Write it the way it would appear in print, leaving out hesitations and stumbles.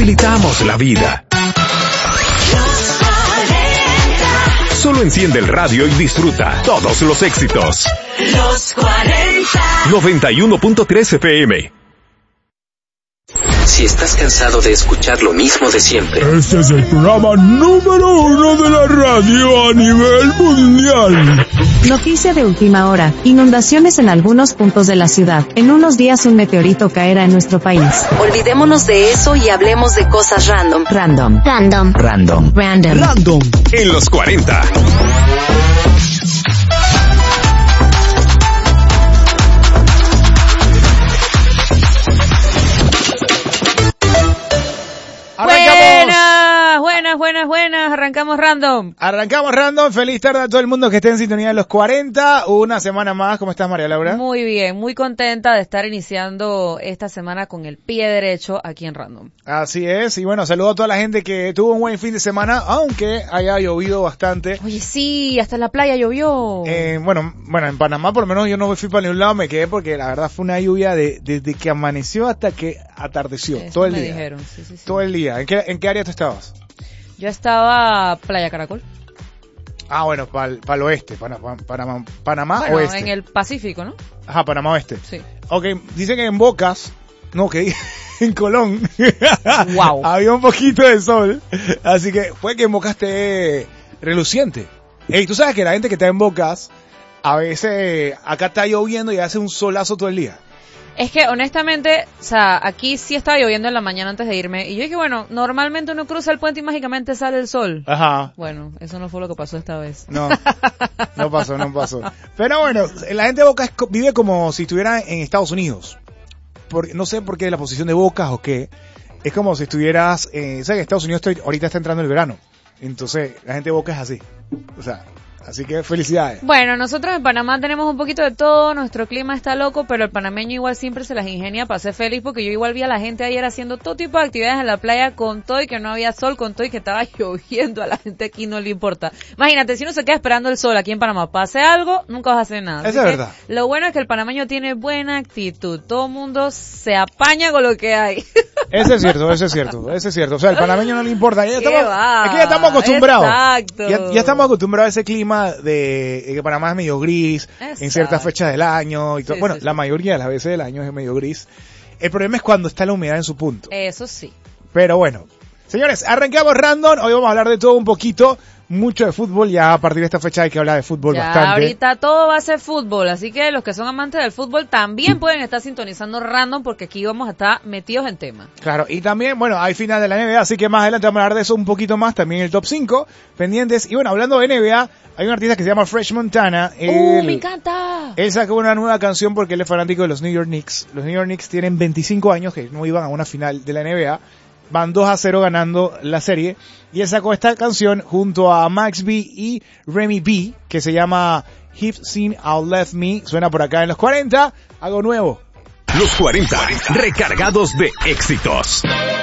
facilitamos la vida. Solo enciende el radio y disfruta todos los éxitos. Los 40. 91.3 FM. Si estás cansado de escuchar lo mismo de siempre. Este es el programa número 1 de la radio a nivel mundial. Noticia de última hora. Inundaciones en algunos puntos de la ciudad. En unos días un meteorito caerá en nuestro país. Olvidémonos de eso y hablemos de cosas random. Random. Random. Random. Random. Random. En los 40. Buenas, arrancamos random. Arrancamos random, feliz tarde a todo el mundo que esté en sintonía de los 40, una semana más. ¿Cómo estás, María Laura? Muy bien, muy contenta de estar iniciando esta semana con el pie derecho aquí en Random. Así es, y bueno, saludo a toda la gente que tuvo un buen fin de semana, aunque haya llovido bastante. Oye, sí, hasta en la playa llovió. Bueno, en Panamá por lo menos yo no fui para ningún lado, me quedé porque la verdad fue una lluvia desde que amaneció hasta que atardeció, Eso todo el me día. dijeron, sí. Todo el día. ¿En qué área tú estabas? Yo estaba Playa Caracol. Ah, bueno, para el oeste, Panamá Bueno, oeste. en el Pacífico, ¿no? Ajá, Panamá oeste. Sí. Ok, dicen que en Bocas, no, que en Colón, Wow. había un poquito de sol, así que fue que en Bocas esté reluciente. Ey, tú sabes que la gente que está en Bocas, a veces acá está lloviendo y hace un solazo todo el día. Es que honestamente, o sea, aquí sí estaba lloviendo en la mañana antes de irme y yo dije, bueno, normalmente uno cruza el puente y mágicamente sale el sol. Ajá. Bueno, eso no fue lo que pasó esta vez. No pasó. Pero bueno, la gente de Bocas vive como si estuviera en Estados Unidos. No sé por qué la posición de Bocas o qué. Es como si estuvieras, ¿sabes que Estados Unidos ahorita está entrando el verano? Entonces, la gente de Bocas es así. O sea, así que felicidades. Bueno, nosotros en Panamá tenemos un poquito de todo, nuestro clima está loco, pero el panameño igual siempre se las ingenia para ser feliz, porque yo igual vi a la gente ayer haciendo todo tipo de actividades en la playa con todo y que no había sol, con todo y que estaba lloviendo, a la gente aquí no le importa. Imagínate, si uno se queda esperando el sol aquí en Panamá, pase algo, nunca vas a hacer nada. Eso es verdad. Lo bueno es que el panameño tiene buena actitud, todo el mundo se apaña con lo que hay. Eso es cierto. O sea, el panameño no le importa. Es que ya estamos acostumbrados. Exacto. Ya estamos acostumbrados a ese clima de que Panamá es medio gris en ciertas fechas del año y todo. Sí, bueno, sí. la mayoría de las veces del año es medio gris. El problema es cuando está la humedad en su punto. Eso sí. Pero bueno, señores, arrancamos random. Hoy vamos a hablar de todo un poquito, mucho de fútbol. Ya a partir de esta fecha hay que hablar de fútbol bastante. Ahorita todo va a ser fútbol, así que los que son amantes del fútbol también pueden estar sintonizando Random, porque aquí vamos a estar metidos en tema. Claro, y también, bueno, hay final de la NBA, así que más adelante vamos a hablar de eso un poquito más, también el top 5, pendientes. Y bueno, hablando de NBA, hay un artista que se llama Fresh Montana. Me encanta. Él sacó una nueva canción porque él es fanático de los New York Knicks. Los New York Knicks tienen 25 años que no iban a una final de la NBA. Van 2-0 ganando la serie. Y él sacó esta canción junto a Max B y Remy B, que se llama You've Seen Outleft Me. Suena por acá en los 40. Algo nuevo. Los 40, recargados de éxitos.